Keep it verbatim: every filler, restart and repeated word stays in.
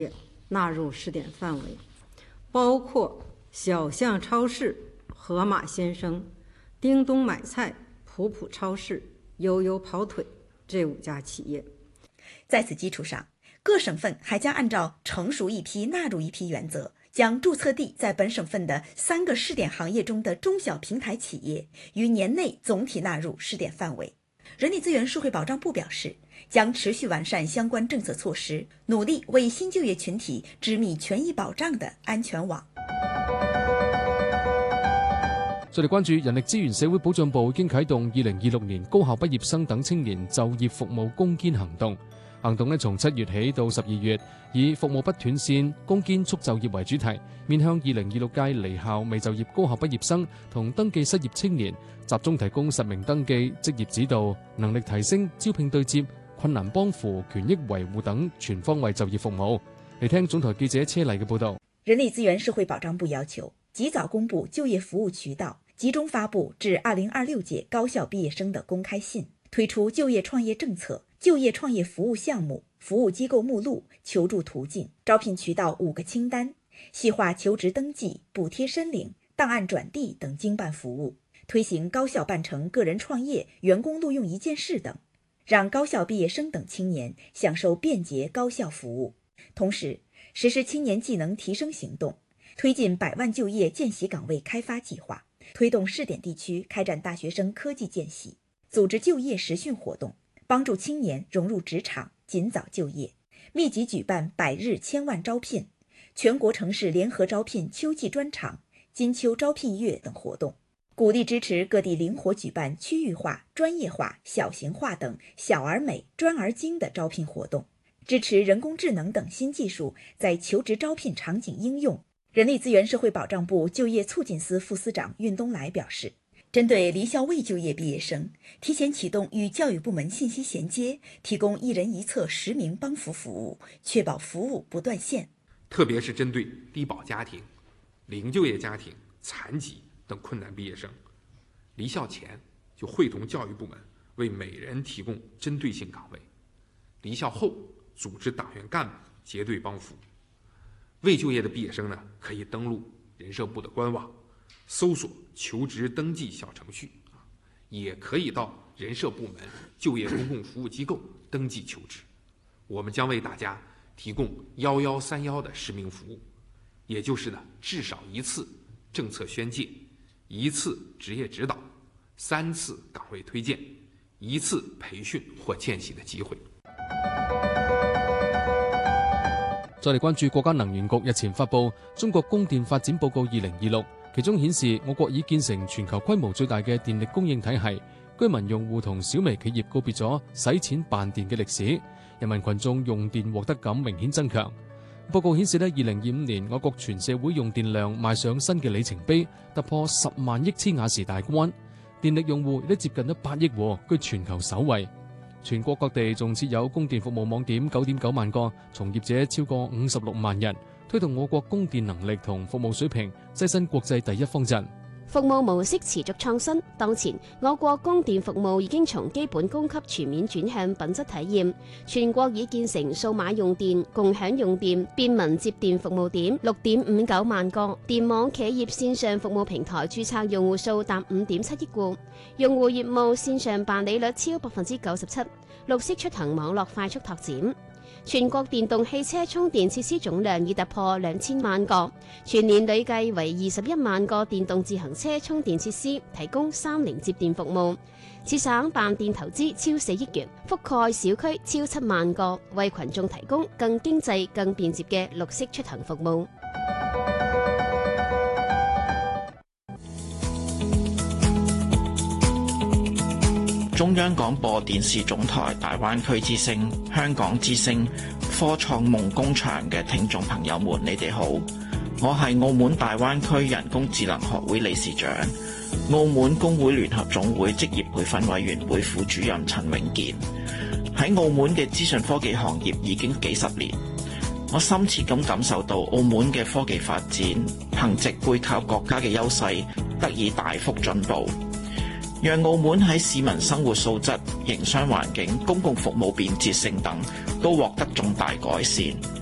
納入試點範圍，包括小象超市、盒馬鮮生、叮咚買菜、普普超市、悠悠跑腿這五家企業。 在此基礎上，各省份還將按照成熟一批納入一批原則，將註冊地在本省份的三個試點行業中的中小平台企業於年內總體納入試點範圍。人力資源社會保障部表示，將持續完善相關政策措施，努力為新就業群體織密權益保障的安全網。 再嚟關注人力資源社會保障部已經啟動二零二六年高校畢業生等青年就業服務攻堅行動。行動呢從七月起到十二月，以服務不斷線、攻堅促就業為主題，面向二零二六屆離校未就業高校畢業生同登記失業青年，集中提供實名登記、職業指導、能力提升、招聘對接、困難幫扶、權益維護等全方位就業服務。嚟聽總台記者車麗嘅報道。 人力資源社會保障部要求及早公布就業服務渠道，集中發布至二零二六屆高校畢業生的公開信，推出就業創業政策、就業創業服務項目、服務機構目錄、求助途徑、招聘渠道五個清單，細化求職登記、補貼申領、檔案轉遞等經辦服務，推行高校辦成個人創業、員工錄用一件事等，讓高校畢業生等青年享受便捷高效服務。同時，實施青年技能提升行動，推進百萬就業見習崗位開發計劃，推動試點地區開展大學生科技見習，組織就業實訓活動，幫助青年融入職場，盡早就業，密集舉辦百日千萬招聘、全國城市聯合招聘秋季專場、金秋招聘月等活動，鼓勵支持各地靈活舉辦區域化、專業化、小型化等小而美、專而精的招聘活動，支持人工智能等新技術在求職招聘場景應用。人力資源社會保障部就業促進司副司長運東來表示，針對離校未就業畢業生，提前啟動與教育部門信息銜接，提供一人一策實名幫扶服務，確保服務不斷線。 特別是針對低保家庭、零就業家庭、殘疾等困難畢業生，離校前就會同教育部門為每人提供針對性崗位，離校後組織黨員幹部結對幫扶。未就業的畢業生呢，可以登錄人社部的官網，搜索求職登記小程序，也可以到人社部門就業公共服務機構登記求職。我們將為大家提供幺幺三幺的實名服務，也就是呢至少一次政策宣介，一次職業指導，三次崗位推薦，一次培訓或見習的機會。 再嚟關注國家能源局日前發布《中國供電發展報告二零二六》，其中顯示我國已建成全球規模最大嘅電力供應體系，居民用戶同小微企業告別咗使錢辦電嘅歷史，人民群眾用電獲得感明顯增強。報告顯示咧，二零二五年我國全社會用電量邁上新嘅里程碑，突破十萬億千瓦時大關，電力用戶亦都接近咗八億戶，居全球首位。全國各地仲設有供電服務網點九點九萬個，從業者超過五十六萬人，推動我國供電能力同服務水平躋身國際第一方陣。 服務模式持續創新，當前我國供電服務已經從基本供給全面轉向品質體驗。全國已建成數碼用電、共享用電、便民接電服務點六點五九萬個，電網企業線上服務平台註冊用戶數達五點七億戶，用戶業務線上辦理率超百分之九十七，綠色出行網絡快速拓展。全國電動汽車充電設施總量已突破兩千萬個，全年累計為二十一萬個電動自行車充電設施，提供三菱接電服務。此省辦電投資超四億元，覆蓋小區超七萬個，為群眾提供更經濟、更便捷嘅綠色出行服務。 中央廣播電視總台大灣區之聲、香港之聲、科創夢工場嘅聽眾朋友們，你哋好，我係澳門大灣區人工智能學會理事長、澳門工會聯合總會職業培訓委員會副主任陳永健。喺澳門嘅資訊科技行業已經幾十年，我深切咁感受到澳門嘅科技發展，憑藉背靠國家嘅優勢，得以大幅進步。讓澳門喺市民生活素質、營商環境、公共服務便捷性等都獲得重大改善。